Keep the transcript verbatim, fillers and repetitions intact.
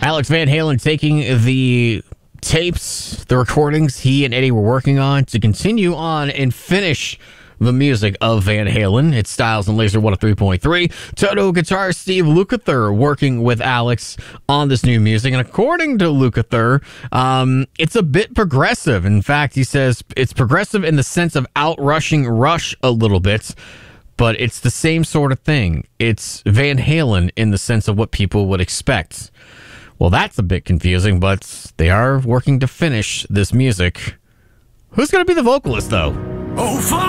Alex Van Halen taking the tapes, the recordings he and Eddie were working on to continue on and finish the music of Van Halen. It's Styles and Laser one oh three point three. Toto guitarist Steve Lukather working with Alex on this new music. And according to Lukather, um, it's a bit progressive. In fact, he says it's progressive in the sense of outrushing Rush a little bit, but it's the same sort of thing. It's Van Halen in the sense of what people would expect. Well, that's a bit confusing, but they are working to finish this music. Who's going to be the vocalist, though? Oh, fuck!